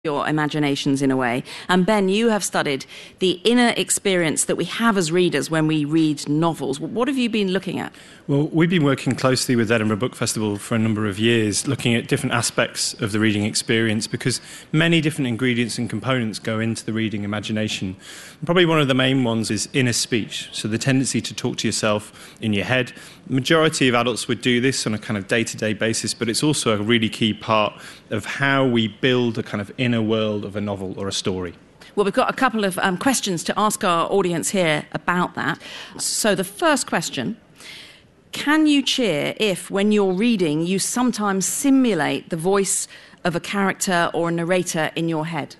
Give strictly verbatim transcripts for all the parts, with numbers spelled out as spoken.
your imaginations in a way. And Ben, you have studied the inner experience that we have as readers when we read novels. What have you been looking at? Well, we've been working closely with Edinburgh Book Festival for a number of years, looking at different aspects of the reading experience, because many different ingredients and components go into the reading imagination. Probably one of the main ones is inner speech, so the tendency to talk to yourself in your head. The majority of adults would do this on a kind of day-to-day basis, but it's also a really key part of how we build a kind of inner world of a novel or a story. Well, we've got a couple of um, questions to ask our audience here about that. So the first question: can you cheer if, when you're reading, you sometimes simulate the voice of a character or a narrator in your head?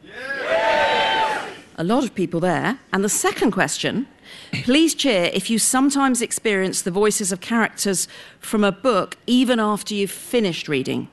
Yeah! A lot of people there. And the second question: please cheer if you sometimes experience the voices of characters from a book even after you've finished reading.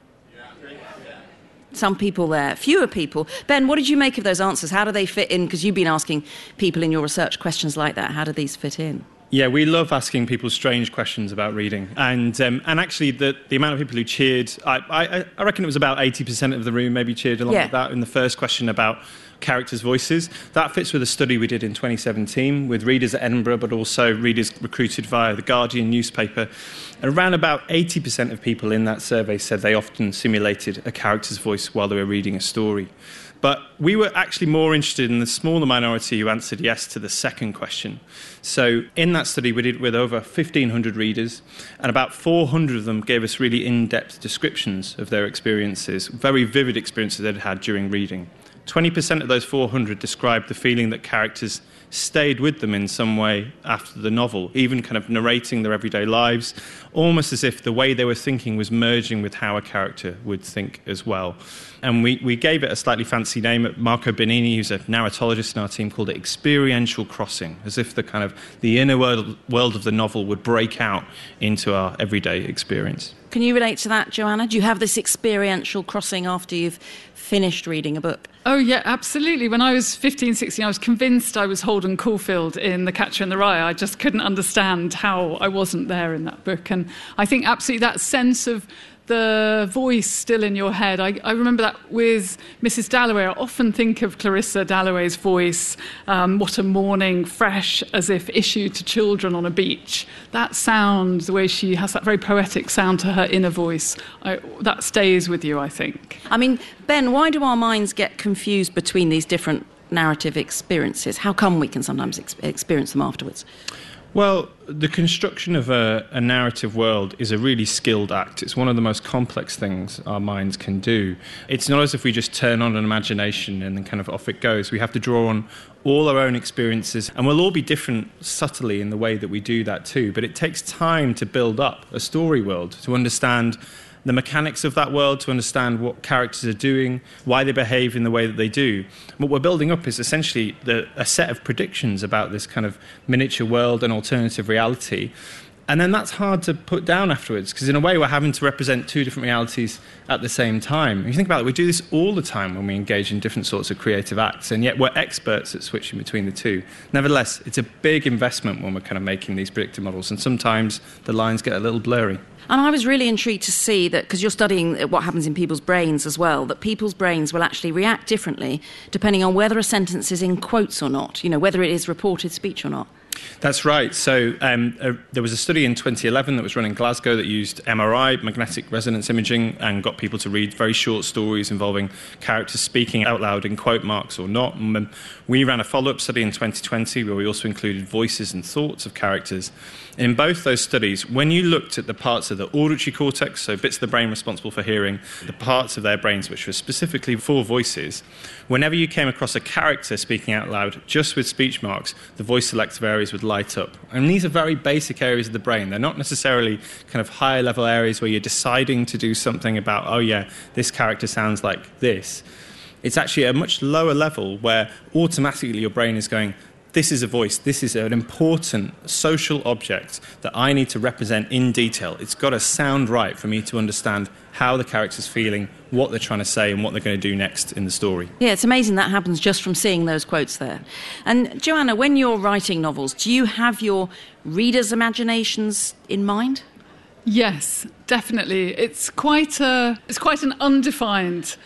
Some people there, fewer people. Ben, what did you make of those answers? How do they fit in? Because you've been asking people in your research questions like that. How do these fit in? Yeah, we love asking people strange questions about reading. And um, and actually, the, the amount of people who cheered, I, I, I reckon it was about eighty percent of the room maybe cheered along yeah. with that in the first question about characters' voices. That fits with a study we did in twenty seventeen with readers at Edinburgh, but also readers recruited via the Guardian newspaper. And around about eighty percent of people in that survey said they often simulated a character's voice while they were reading a story. But we were actually more interested in the smaller minority who answered yes to the second question. So in that study, we did with over fifteen hundred readers, and about four hundred of them gave us really in-depth descriptions of their experiences, very vivid experiences they'd had during reading. twenty percent of those four hundred described the feeling that characters stayed with them in some way after the novel, even kind of narrating their everyday lives, almost as if the way they were thinking was merging with how a character would think as well. And we, we gave it a slightly fancy name. Marco Benini, who's a narratologist in our team, called it experiential crossing, as if the kind of the inner world, world of the novel would break out into our everyday experience. Can you relate to that, Joanna? Do you have this experiential crossing after you've finished reading a book? Oh, yeah, absolutely. When I was fifteen, sixteen, I was convinced I was Holden Caulfield in The Catcher in the Rye. I just couldn't understand how I wasn't there in that book. And I think absolutely that sense of the voice still in your head. I, I remember that with Missus Dalloway. I often think of Clarissa Dalloway's voice, um, what a morning, fresh, as if issued to children on a beach. That sound, the way she has that very poetic sound to her inner voice, I, that stays with you, I think. I mean, Ben, why do our minds get confused between these different narrative experiences? How come we can sometimes ex- experience them afterwards? Well, the construction of a, a narrative world is a really skilled act. It's one of the most complex things our minds can do. It's not as if we just turn on an imagination and then kind of off it goes. We have to draw on all our own experiences, and we'll all be different subtly in the way that we do that too. But it takes time to build up a story world, to understand the mechanics of that world, to understand what characters are doing, why they behave in the way that they do. What we're building up is essentially the, a set of predictions about this kind of miniature world and alternative reality. And then that's hard to put down afterwards, because in a way we're having to represent two different realities at the same time. If you think about it, we do this all the time when we engage in different sorts of creative acts, and yet we're experts at switching between the two. Nevertheless, it's a big investment when we're kind of making these predictive models, and sometimes the lines get a little blurry. And I was really intrigued to see that, because you're studying what happens in people's brains as well, that people's brains will actually react differently depending on whether a sentence is in quotes or not, you know, whether it is reported speech or not. That's right. So um, uh, there was a study in twenty eleven that was run in Glasgow that used M R I, magnetic resonance imaging, and got people to read very short stories involving characters speaking out loud in quote marks or not. And um, we ran a follow-up study in twenty twenty where we also included voices and thoughts of characters. In both those studies, when you looked at the parts of the auditory cortex, so bits of the brain responsible for hearing, the parts of their brains which were specifically for voices, whenever you came across a character speaking out loud, just with speech marks, the voice selective areas would light up. And these are very basic areas of the brain. They're not necessarily kind of higher level areas where you're deciding to do something about, oh yeah, this character sounds like this. It's actually a much lower level where automatically your brain is going, this is a voice, this is an important social object that I need to represent in detail. It's got to sound right for me to understand how the character's feeling, what they're trying to say, and what they're going to do next in the story. Yeah, it's amazing that happens just from seeing those quotes there. And Joanna, when you're writing novels, do you have your readers' imaginations in mind? Yes, definitely. It's quite a, it's quite an undefined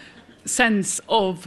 sense of